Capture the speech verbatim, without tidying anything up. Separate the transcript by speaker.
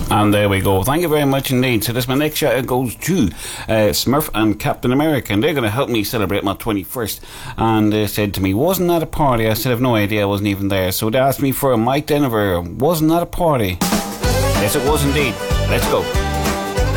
Speaker 1: And there we go. Thank you very much indeed. So this my next shout out goes to uh, Smurf and Captain America, and they're going to help me celebrate my twenty-first. And they said to me, wasn't that a party? I said, I've no idea, I wasn't even there. So they asked me for a Mike Denver. Wasn't that a party? Yes, it was indeed. Let's go.